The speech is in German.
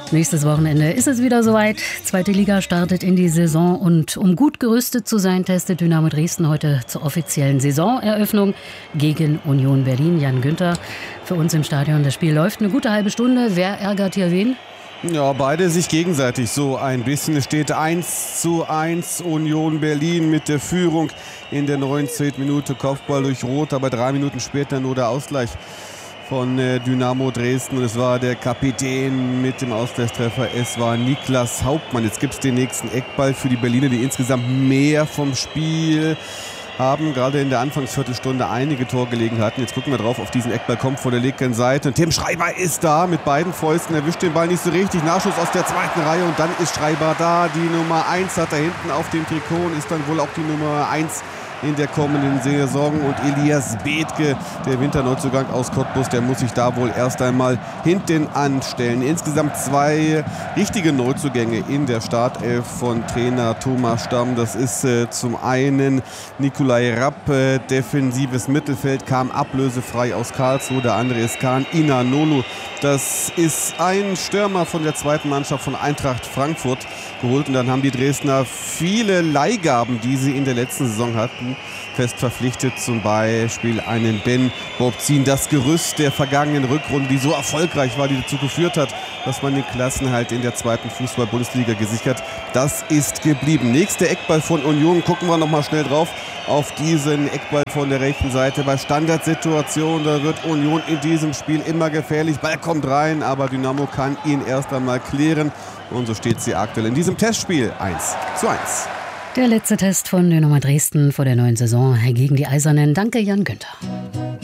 Nächstes Wochenende ist es wieder soweit. Zweite Liga startet in die Saison und um gut gerüstet zu sein, testet Dynamo Dresden heute zur offiziellen Saisoneröffnung gegen Union Berlin. Jan Günther für uns im Stadion. Das Spiel läuft eine gute halbe Stunde. Wer ärgert hier wen? Ja, beide sich gegenseitig so ein bisschen. Es steht 1:1 Union Berlin mit der Führung in der 19. Minute. Kopfball durch Roth, aber 3 Minuten später nur der Ausgleich von Dynamo Dresden. Und es war der Kapitän mit dem Ausgleichstreffer. Es war Niklas Hauptmann. Jetzt gibt es den nächsten Eckball für die Berliner, die insgesamt mehr vom Spiel haben. Gerade in der Anfangsviertelstunde einige Torgelegenheiten. Jetzt gucken wir drauf. Auf diesen Eckball kommt von der linken Seite. Und Tim Schreiber ist da mit beiden Fäusten. Erwischt den Ball nicht so richtig. Nachschuss aus der zweiten Reihe. Und dann ist Schreiber da. Die Nummer 1 hat er hinten auf dem Trikot und ist dann wohl auch die Nummer 1 in der kommenden Saison. Und Elias Bethke, der Winterneuzugang aus Cottbus, der muss sich da wohl erst einmal hinten anstellen. Insgesamt 2 richtige Neuzugänge in der Startelf von Trainer Thomas Stamm. Das ist zum einen Nikolai Rapp, defensives Mittelfeld, kam ablösefrei aus Karlsruhe. Der andere ist Kaan Inanolu. Das ist ein Stürmer von der zweiten Mannschaft von Eintracht Frankfurt geholt. Und dann haben die Dresdner viele Leihgaben, die sie in der letzten Saison hatten, fest verpflichtet. Zum Beispiel einen Ben Bobzin. Das Gerüst der vergangenen Rückrunde, die so erfolgreich war, die dazu geführt hat, dass man den Klassenerhalt in der zweiten Fußball-Bundesliga gesichert. Das ist geblieben. Nächster Eckball von Union. Gucken wir nochmal schnell drauf auf diesen Eckball von der rechten Seite. Bei Standardsituationen, da wird Union in diesem Spiel immer gefährlich. Ball kommt rein, aber Dynamo kann ihn erst einmal klären. Und so steht sie aktuell in diesem Testspiel 1:1. Der letzte Test von Dynamo Dresden vor der neuen Saison gegen die Eisernen. Danke, Jan Günther.